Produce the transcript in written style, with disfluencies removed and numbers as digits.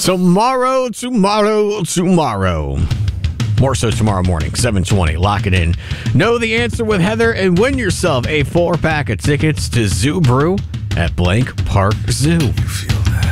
Tomorrow. More so tomorrow morning, 7:20. Lock it in. Know the answer with Heather and win yourself a 4-pack of tickets to Zoo Brew at Blank Park Zoo.